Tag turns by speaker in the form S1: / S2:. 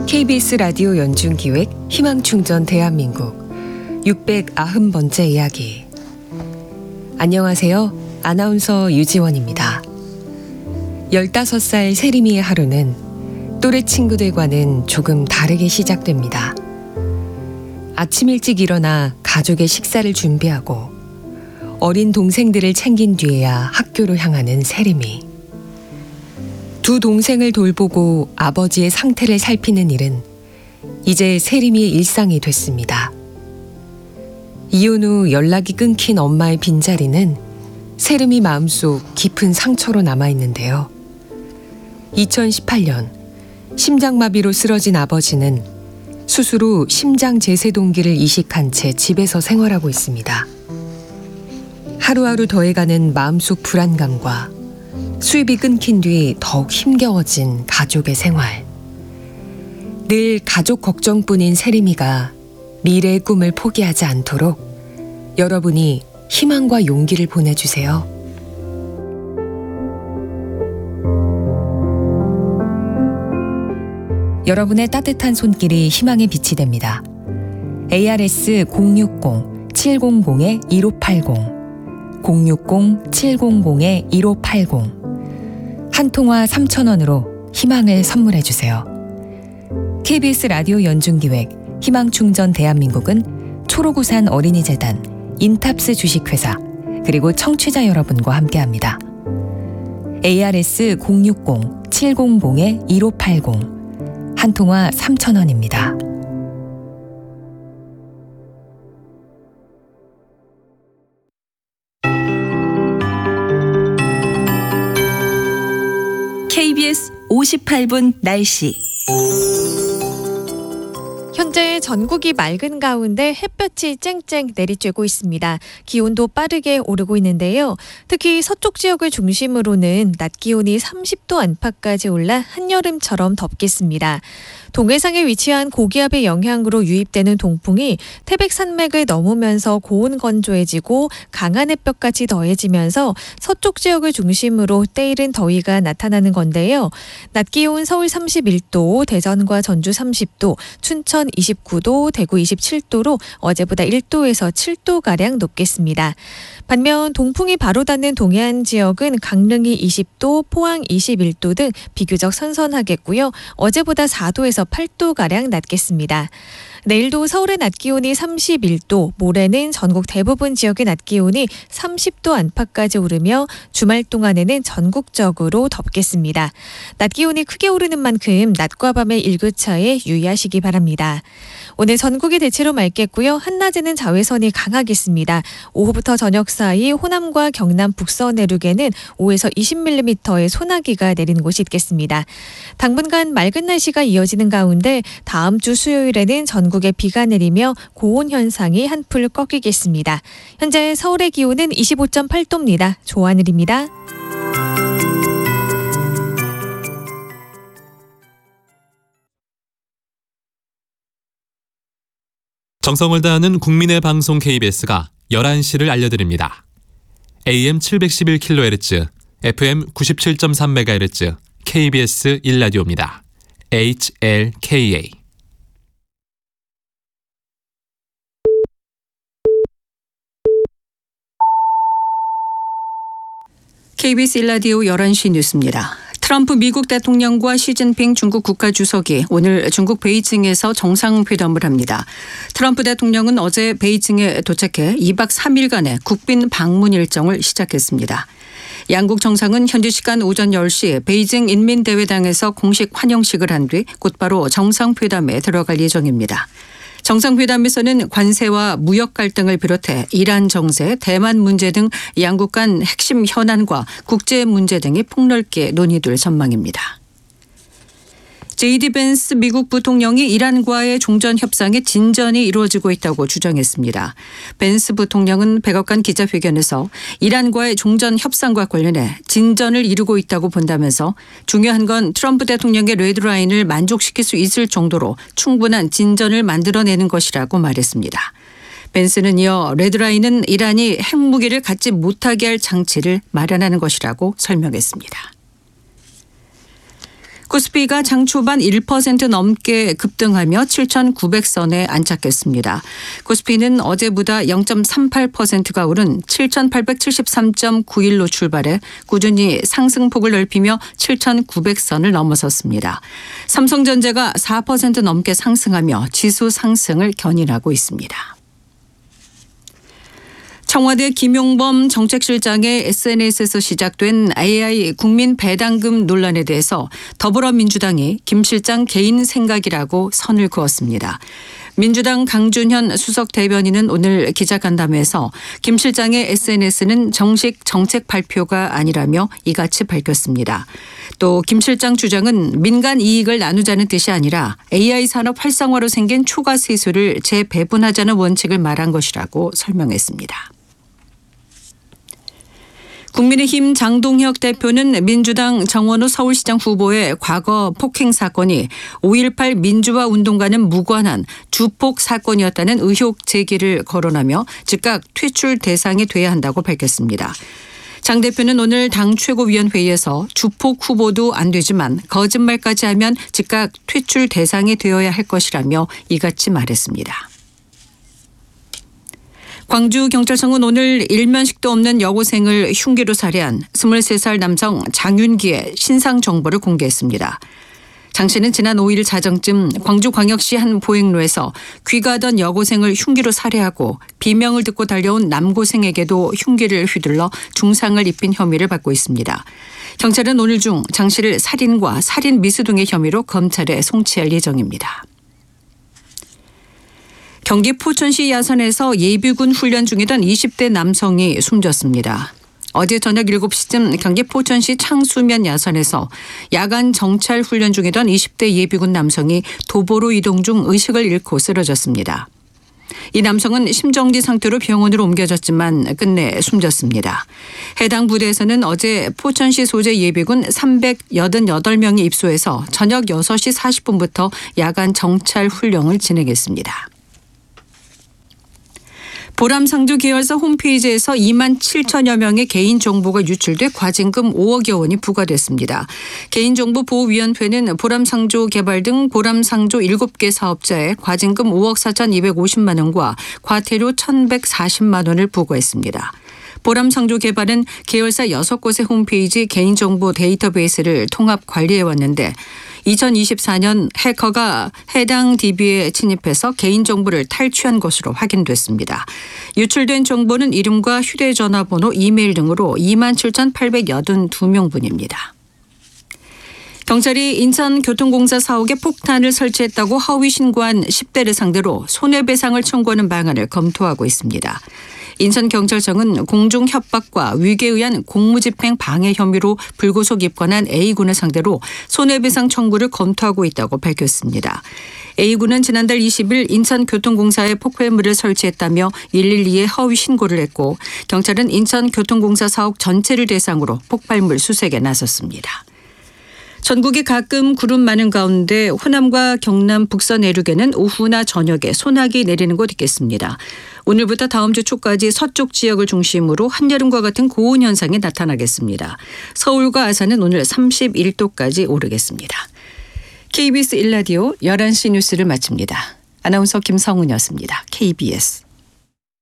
S1: KBS 라디오 연중기획 희망충전 대한민국 690번째 이야기. 안녕하세요. 아나운서 유지원입니다. 15살 세림이의 하루는 또래 친구들과는 조금 다르게 시작됩니다. 아침 일찍 일어나 가족의 식사를 준비하고 어린 동생들을 챙긴 뒤에야 학교로 향하는 세림이. 두 동생을 돌보고 아버지의 상태를 살피는 일은 이제 세림이의 일상이 됐습니다. 이혼 후 연락이 끊긴 엄마의 빈자리는 세림이 마음속 깊은 상처로 남아있는데요. 2018년 심장마비로 쓰러진 아버지는 수술 후 심장 제세동기를 이식한 채 집에서 생활하고 있습니다. 하루하루 더해가는 마음속 불안감과 수입이 끊긴 뒤 더욱 힘겨워진 가족의 생활. 늘 가족 걱정뿐인 세림이가 미래의 꿈을 포기하지 않도록 여러분이 희망과 용기를 보내주세요. 여러분의 따뜻한 손길이 희망의 빛이 됩니다. ARS 060-700-1580 060-700-1580 한 통화 3,000원으로 희망을 선물해 주세요. KBS 라디오 연중기획 희망충전 대한민국은 초록우산 어린이재단, 인탑스 주식회사, 그리고 청취자 여러분과 함께합니다. ARS 060-700-1580 한 통화 3,000원입니다.
S2: KBS 58분 날씨.
S3: 현재 전국이 맑은 가운데 햇볕이 쨍쨍 내리쬐고 있습니다. 기온도 빠르게 오르고 있는데요. 특히 서쪽 지역을 중심으로는 낮 기온이 30도 안팎까지 올라 한여름처럼 덥겠습니다. 동해상에 위치한 고기압의 영향으로 유입되는 동풍이 태백 산맥을 넘으면서 고온 건조해지고 강한 햇볕까지 더해지면서 서쪽 지역을 중심으로 때이른 더위가 나타나는 건데요. 낮 기온 서울 31도, 대전과 전주 30도, 춘천 29도, 대구 27도로 어제보다 1도에서 7도가량 높겠습니다. 반면 동풍이 바로 닿는 동해안 지역은 강릉이 20도, 포항 21도 등 비교적 선선하겠고요. 어제보다 4도에서 8도가량 낮겠습니다. 내일도 서울의 낮 기온이 31도, 모레는 전국 대부분 지역의 낮 기온이 30도 안팎까지 오르며 주말 동안에는 전국적으로 덥겠습니다. 낮 기온이 크게 오르는 만큼 낮과 밤의 일교차에 유의하시기 바랍니다. 오늘 전국이 대체로 맑겠고요. 한낮에는 자외선이 강하겠습니다. 오후부터 저녁 사이 호남과 경남 북서 내륙에는 5에서 20mm의 소나기가 내리는 곳이 있겠습니다. 당분간 맑은 날씨가 이어지는 가운데 다음 주 수요일에는 전국에 비가 내리며 고온 현상이 한풀 꺾이겠습니다. 현재 서울의 기온은 25.8도입니다. 조하늘입니다.
S4: 정성을 다하는 국민의 방송 KBS가 11시를 알려드립니다. AM 711kHz, FM 97.3MHz, KBS 1라디오입니다. HLKA.
S2: KBS 1라디오 11시 뉴스입니다. 트럼프 미국 대통령과 시진핑 중국 국가주석이 오늘 중국 베이징에서 정상회담을 합니다. 트럼프 대통령은 어제 베이징에 도착해 2박 3일간의 국빈 방문 일정을 시작했습니다. 양국 정상은 현지 시간 오전 10시 베이징 인민대회당에서 공식 환영식을 한 뒤 곧바로 정상회담에 들어갈 예정입니다. 정상회담에서는 관세와 무역 갈등을 비롯해 이란 정세, 대만 문제 등 양국 간 핵심 현안과 국제 문제 등이 폭넓게 논의될 전망입니다. 제이디 벤스 미국 부통령이 이란과의 종전 협상에 진전이 이루어지고 있다고 주장했습니다. 벤스 부통령은 백악관 기자회견에서 이란과의 종전 협상과 관련해 진전을 이루고 있다고 본다면서 중요한 건 트럼프 대통령의 레드라인을 만족시킬 수 있을 정도로 충분한 진전을 만들어내는 것이라고 말했습니다. 벤스는 이어 레드라인은 이란이 핵무기를 갖지 못하게 할 장치를 마련하는 것이라고 설명했습니다. 코스피가 장 초반 1% 넘게 급등하며 7,900선에 안착했습니다. 코스피는 어제보다 0.38%가 오른 7,873.91로 출발해 꾸준히 상승폭을 넓히며 7,900선을 넘어섰습니다. 삼성전자가 4% 넘게 상승하며 지수 상승을 견인하고 있습니다. 청와대 김용범 정책실장의 SNS에서 시작된 AI 국민 배당금 논란에 대해서 더불어민주당이 김 실장 개인 생각이라고 선을 그었습니다. 민주당 강준현 수석 대변인은 오늘 기자간담회에서 김 실장의 SNS는 정식 정책 발표가 아니라며 이같이 밝혔습니다. 또 김 실장 주장은 민간 이익을 나누자는 뜻이 아니라 AI 산업 활성화로 생긴 초과 세수를 재배분하자는 원칙을 말한 것이라고 설명했습니다. 국민의힘 장동혁 대표는 민주당 정원호 서울시장 후보의 과거 폭행 사건이 5.18 민주화 운동과는 무관한 주폭 사건이었다는 의혹 제기를 거론하며 즉각 퇴출 대상이 돼야 한다고 밝혔습니다. 장 대표는 오늘 당 최고위원회의에서 주폭 후보도 안 되지만 거짓말까지 하면 즉각 퇴출 대상이 되어야 할 것이라며 이같이 말했습니다. 광주경찰청은 오늘 일면식도 없는 여고생을 흉기로 살해한 23살 남성 장윤기의 신상 정보를 공개했습니다. 장 씨는 지난 5일 자정쯤 광주광역시 한 보행로에서 귀가하던 여고생을 흉기로 살해하고 비명을 듣고 달려온 남고생에게도 흉기를 휘둘러 중상을 입힌 혐의를 받고 있습니다. 경찰은 오늘 중 장 씨를 살인과 살인 미수 등의 혐의로 검찰에 송치할 예정입니다. 경기 포천시 야산에서 예비군 훈련 중이던 20대 남성이 숨졌습니다. 어제 저녁 7시쯤 경기 포천시 창수면 야산에서 야간 정찰 훈련 중이던 20대 예비군 남성이 도보로 이동 중 의식을 잃고 쓰러졌습니다. 이 남성은 심정지 상태로 병원으로 옮겨졌지만 끝내 숨졌습니다. 해당 부대에서는 어제 포천시 소재 예비군 388명이 입소해서 저녁 6시 40분부터 야간 정찰 훈련을 진행했습니다. 보람상조 계열사 홈페이지에서 2만 7천여 명의 개인정보가 유출돼 과징금 5억여 원이 부과됐습니다. 개인정보보호위원회는 보람상조 개발 등 보람상조 7개 사업자에 과징금 5억 4,250만 원과 과태료 1,140만 원을 부과했습니다. 보람상조 개발은 계열사 6곳의 홈페이지 개인정보 데이터베이스를 통합 관리해왔는데 2024년 해커가 해당 DB에 침입해서 개인정보를 탈취한 것으로 확인됐습니다. 유출된 정보는 이름과 휴대전화번호, 이메일 등으로 27,882명분입니다. 경찰이 인천교통공사 사옥에 폭탄을 설치했다고 허위 신고한 10대를 상대로 손해배상을 청구하는 방안을 검토하고 있습니다. 인천경찰청은 공중 협박과 위계에 의한 공무집행 방해 혐의로 불구속 입건한 A군을 상대로 손해배상 청구를 검토하고 있다고 밝혔습니다. A군은 지난달 20일 인천교통공사에 폭발물을 설치했다며 112에 허위 신고를 했고 경찰은 인천교통공사 사옥 전체를 대상으로 폭발물 수색에 나섰습니다. 전국이 가끔 구름 많은 가운데 호남과 경남 북서 내륙에는 오후나 저녁에 소나기 내리는 곳 있겠습니다. 오늘부터 다음 주 초까지 서쪽 지역을 중심으로 한여름과 같은 고온 현상이 나타나겠습니다. 서울과 아산은 오늘 31도까지 오르겠습니다. KBS 1라디오 11시 뉴스를 마칩니다. 아나운서 김성은이었습니다. KBS.